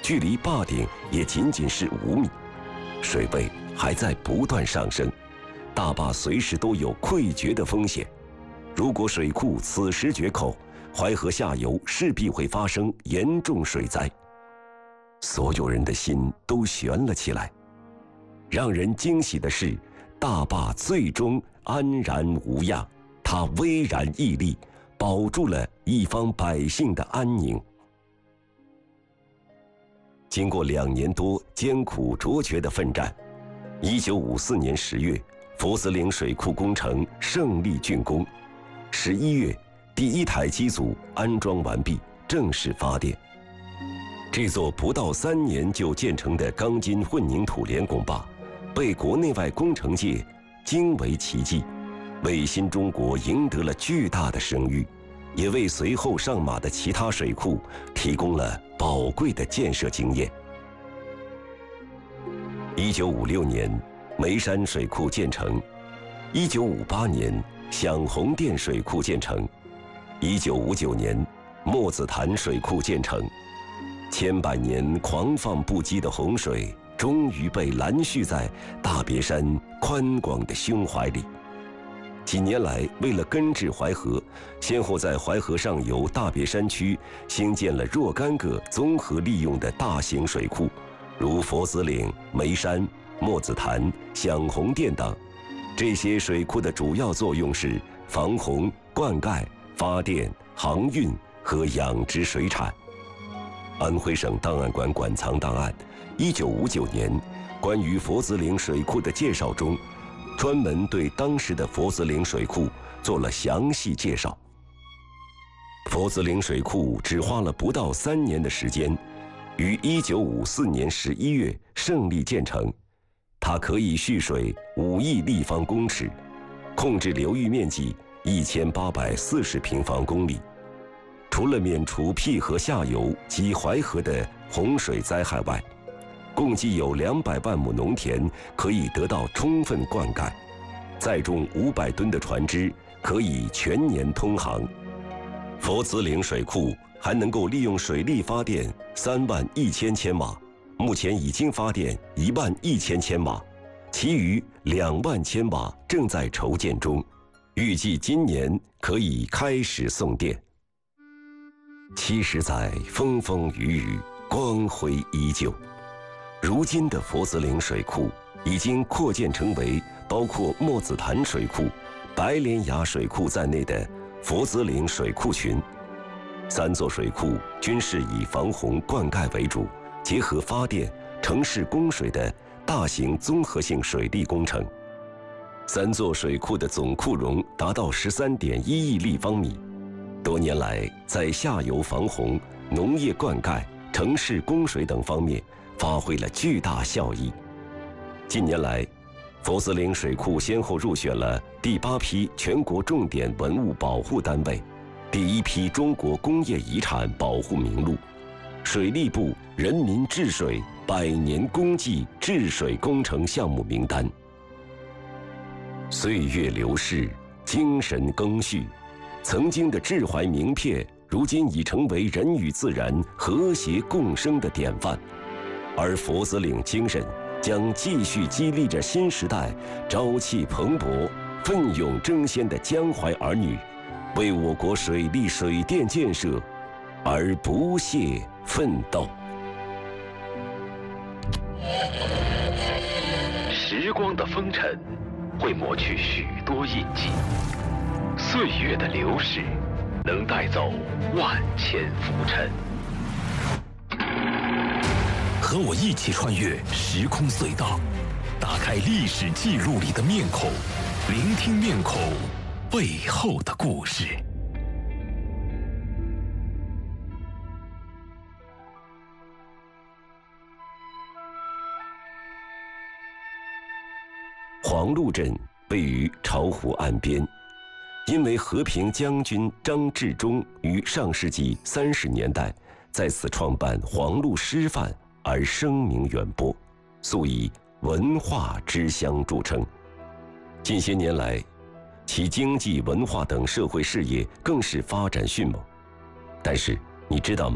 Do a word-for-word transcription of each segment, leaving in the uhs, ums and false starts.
距离坝顶也仅仅是五米，水位还在不断上升，大坝随时都有溃决的风险。如果水库此时决口，淮河下游势必会发生严重水灾。所有人的心都悬了起来。让人惊喜的是，大坝最终安然无恙，它巍然屹立，保住了一方百姓的安宁。经过两年多艰苦卓绝的奋战，一九五四年十月，佛子岭水库工程胜利竣工。十一月，第一台机组安装完毕，正式发电。这座不到三年就建成的钢筋混凝土连拱坝，被国内外工程界惊为奇迹，为新中国赢得了巨大的声誉，也为随后上马的其他水库提供了宝贵的建设经验。一九五六年，眉山水库建成；一九五八年，响红店水库建成；一九五九年，墨子潭水库建成。千百年狂放不羁的洪水，终于被拦蓄在大别山宽广的胸怀里。几年来，为了根治淮河，先后在淮河上游大别山区兴建了若干个综合利用的大型水库，如佛子岭、眉山、墨子潭、响红店等。这些水库的主要作用是防洪、灌溉、发电、航运和养殖水产。安徽省档案馆馆藏档案一九五九年关于佛子岭水库的介绍中，专门对当时的佛子岭水库做了详细介绍。佛子岭水库只花了不到三年的时间，于一九五四年十一月胜利建成。它可以蓄水五亿立方公尺，控制流域面积一千八百四十平方公里。除了免除辟河下游及淮河的洪水灾害外，共计有两百万亩农田可以得到充分灌溉，载重五百吨的船只可以全年通航。佛子岭水库还能够利用水力发电三万一千千瓦，目前已经发电一万一千千瓦，其余两万千瓦正在筹建中，预计今年可以开始送电。七十载风风雨雨，光辉依旧。如今的佛子岭水库已经扩建成为包括墨子潭水库、白莲崖水库在内的佛子岭水库群。三座水库均是以防洪灌溉为主，结合发电、城市供水的大型综合性水利工程。三座水库的总库容达到十三点一亿立方米。多年来，在下游防洪、农业灌溉、城市供水等方面发挥了巨大效益。近年来，佛子岭水库先后入选了第八批全国重点文物保护单位、第一批中国工业遗产保护名录、水利部人民治水百年功绩治水工程项目名单。岁月流逝，精神更续，曾经的志怀名片，如今已成为人与自然和谐共生的典范。而佛子岭精神将继续激励着新时代朝气蓬勃、奋勇争先的江淮儿女，为我国水利水电建设而不懈奋斗。 时光的风尘会抹去许多印记，岁月的流逝能带走万千浮尘。 和我一起穿越时空隧道，打开历史记录里的面孔，聆听面孔背后的故事。 黄鹿镇位于巢湖岸边，因为和平将军张治中于上世纪三十年代在此创办黄鹿师范而声名远播，素以文化之乡著称。近些年来，其经济、文化等社会事业更是发展迅猛。但是你知道吗？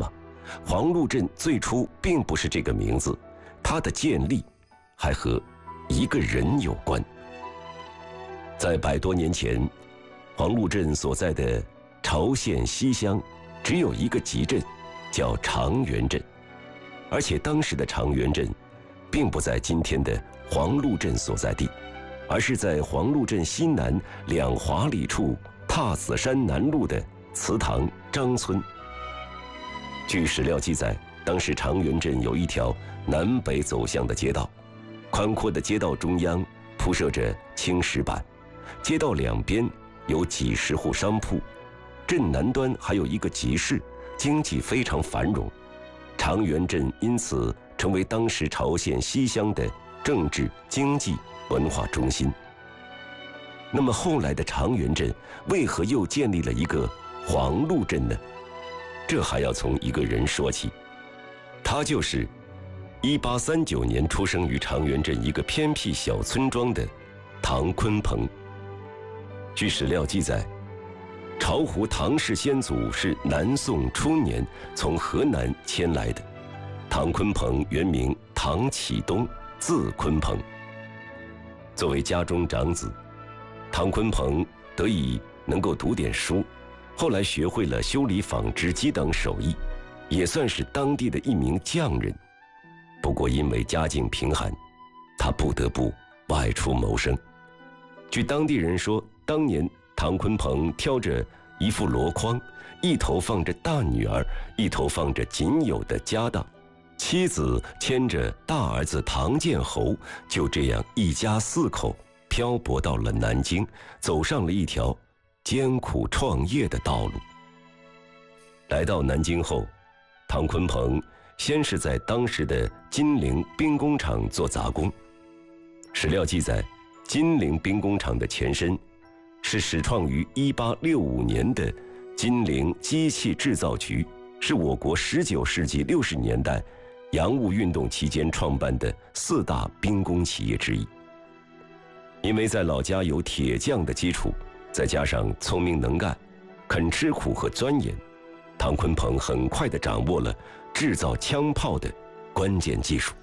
黄鹿镇最初并不是这个名字，它的建立还和一个人有关。在百多年前，黄鹿镇所在的潮县西乡只有一个集镇，叫长垣镇，而且当时的长垣镇并不在今天的黄鹿镇所在地，而是在黄鹿镇西南两华里处踏子山南路的祠堂张村。据史料记载，当时长垣镇有一条南北走向的街道，宽阔的街道中央铺设着青石板，街道两边有几十户商铺，镇南端还有一个集市，经济非常繁荣。长垣镇因此成为当时潮县西乡的政治、经济、文化中心。那么后来的长垣镇为何又建立了一个黄鹿镇呢？这还要从一个人说起，他就是一八三九年出生于长垣镇一个偏僻小村庄的唐鲲鹏。据史料记载，巢湖唐氏先祖是南宋初年从河南迁来的。唐鲲鹏原名唐启东，字鲲鹏。作为家中长子，唐鲲鹏得以能够读点书，后来学会了修理纺织机等手艺，也算是当地的一名匠人。不过因为家境贫寒，他不得不外出谋生。据当地人说，当年唐鲲鹏挑着一副箩筐，一头放着大女儿，一头放着仅有的家当，妻子牵着大儿子唐建侯，就这样一家四口漂泊到了南京，走上了一条艰苦创业的道路。来到南京后，唐鲲鹏先是在当时的金陵兵工厂做杂工。史料记载，金陵兵工厂的前身是始创于一八六五年的金陵机器制造局，是我国十九世纪六十年代洋务运动期间创办的四大兵工企业之一。因为在老家有铁匠的基础，再加上聪明能干、肯吃苦和钻研，唐鲲鹏很快地掌握了制造枪炮的关键技术。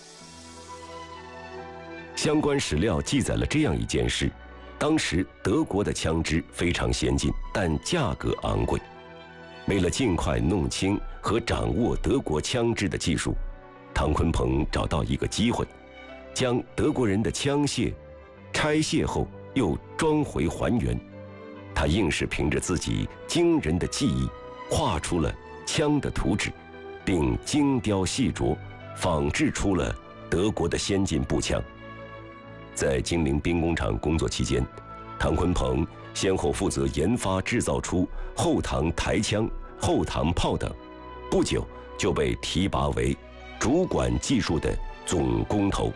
相关史料记载了这样一件事：当时德国的枪支非常先进，但价格昂贵。为了尽快弄清和掌握德国枪支的技术，唐鲲鹏找到一个机会，将德国人的枪械拆卸后又装回还原。他硬是凭着自己惊人的技艺，画出了枪的图纸，并精雕细琢，仿制出了德国的先进步枪。在金陵兵工厂工作期间，唐鲲鹏先后负责研发制造出后膛台枪、后膛炮等，不久就被提拔为主管技术的总工头。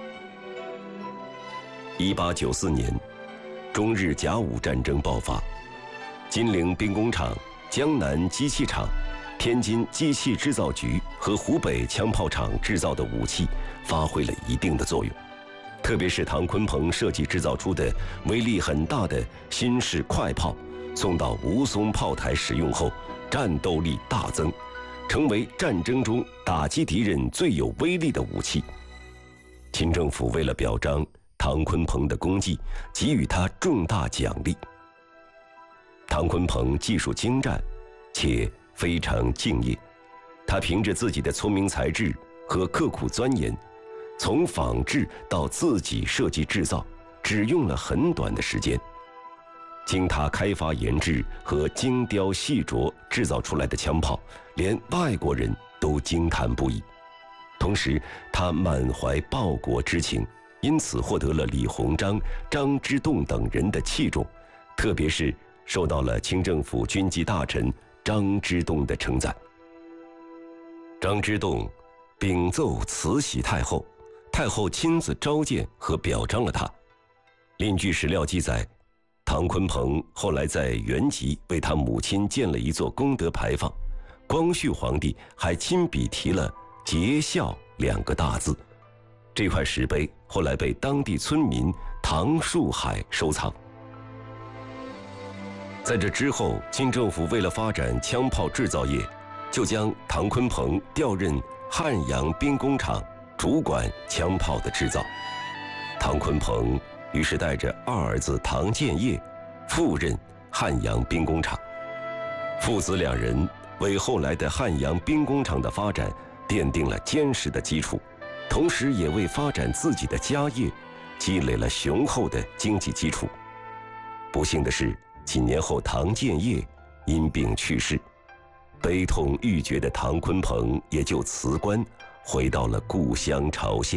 一八九四年，中日甲午战争爆发，金陵兵工厂、江南机器厂、天津机器制造局和湖北枪炮厂制造的武器发挥了一定的作用。特别是唐鲲鹏设计制造出的威力很大的新式快炮，送到吴淞炮台使用后，战斗力大增，成为战争中打击敌人最有威力的武器。清政府为了表彰唐鲲鹏的功绩，给予他重大奖励。唐鲲鹏技术精湛，且非常敬业，他凭着自己的聪明才智和刻苦钻研，从仿制到自己设计制造，只用了很短的时间。经他开发研制和精雕细琢制造出来的枪炮，连外国人都惊叹不已。同时，他满怀报国之情，因此获得了李鸿章、张之洞等人的器重，特别是受到了清政府军机大臣张之洞的称赞。张之洞禀奏慈禧太后，太后亲自召见和表彰了他。另据史料记载，唐鲲鹏后来在原籍为他母亲建了一座功德牌坊，光绪皇帝还亲笔题了节孝两个大字。这块石碑后来被当地村民唐树海收藏。在这之后，清政府为了发展枪炮制造业， 就将唐坤鹏调任汉阳兵工厂，主管枪炮的制造。唐坤鹏于是带着二儿子唐建业赴任汉阳兵工厂，父子两人为后来的汉阳兵工厂的发展奠定了坚实的基础，同时也为发展自己的家业积累了雄厚的经济基础。不幸的是，几年后唐建业因病去世，悲痛欲绝的唐坤鹏也就辞官，回到了故乡朝鲜。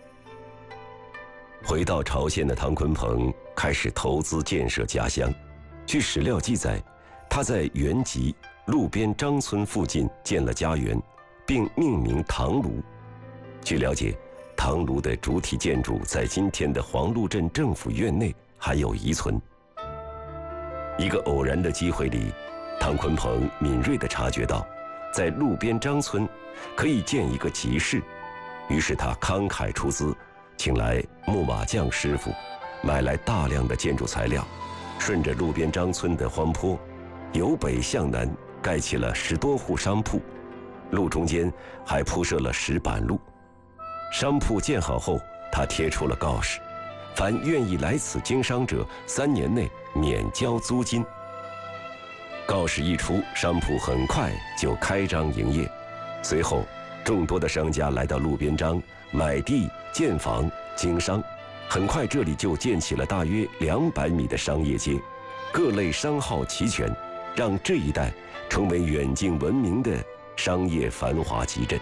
回到朝鲜的唐坤鹏开始投资建设家乡。据史料记载，他在原籍路边张村附近建了家园，并命名唐庐。据了解，唐庐的主体建筑在今天的黄鹿镇政府院内还有遗存。一个偶然的机会里，唐坤鹏敏锐地察觉到，在路边张村可以建一个集市，于是他慷慨出资，请来木瓦匠师傅，买来大量的建筑材料，顺着路边张村的荒坡，由北向南盖起了十多户商铺，路中间还铺设了石板路。商铺建好后，他贴出了告示，凡愿意来此经商者，三年内免交租金。告示一出，商铺很快就开张营业。随后，众多的商家来到路边张买地建房经商，很快这里就建起了大约两百米的商业街，各类商号齐全，让这一带成为远近闻名的商业繁华集镇。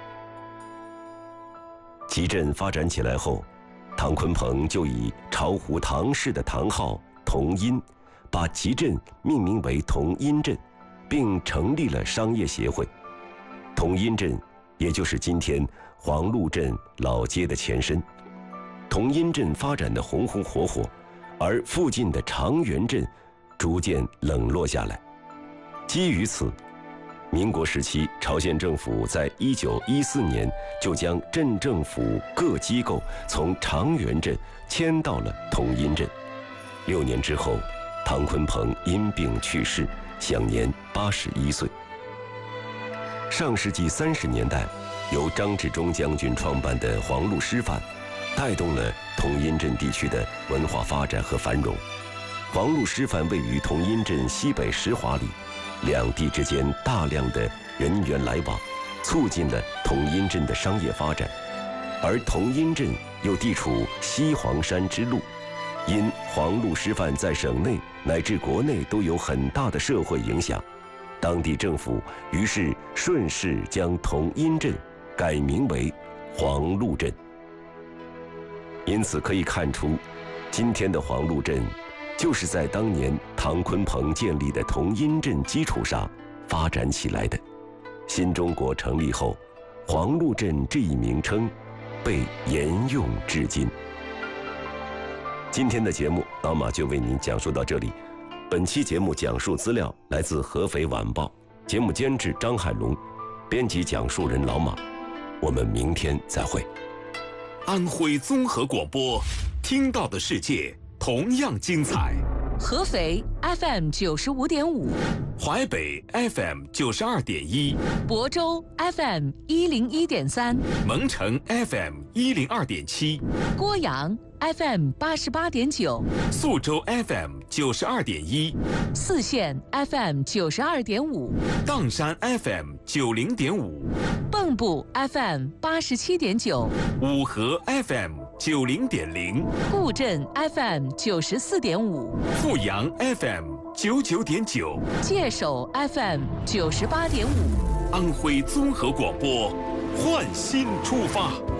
集镇发展起来后，唐坤鹏就以巢湖唐氏的唐号同音，把集镇命名为同音镇，并成立了商业协会。同音镇也就是今天黄鹿镇老街的前身。同音镇发展的红红火火，而附近的长垣镇逐渐冷落下来。基于此，民国时期朝鲜政府在一九一四年就将镇政府各机构从长垣镇迁到了同音镇。六年之后，唐坤鹏因病去世，享年八十一岁。上世纪三十年代，由张治中将军创办的黄鹿师范，带动了同音镇地区的文化发展和繁荣。黄鹿师范位于同音镇西北十华里，两地之间大量的人员来往，促进了同音镇的商业发展。而同音镇又地处西黄山之路，因黄鹿师范在省内乃至国内都有很大的社会影响，当地政府于是顺势将同音镇改名为黄鹿镇。因此可以看出，今天的黄鹿镇就是在当年唐坤鹏建立的同音镇基础上发展起来的。新中国成立后，黄鹿镇这一名称被沿用至今。今天的节目，老马就为您讲述到这里。本期节目讲述资料来自合肥晚报，节目监制张海龙，编辑讲述人老马。我们明天再会。 安徽综合广播，听到的世界同样精彩。 合肥 F M 九十五点五， 淮北 F M 九十二点一， 亳州 F M 一零一点三， 蒙城 F M 一零二点七， 郭阳 F M 八十八点九， 宿州 F M 九十二点一， 泗县 F M 九十二点五， 砀山 F M 九零点五， 蚌埠 F M 八十七点九， 五河 F M 九零点零， 固镇 F M 九十四点五， 阜阳 F M 九九点九， 界首 F M 九十八点五， 安徽综合广播，焕新出发。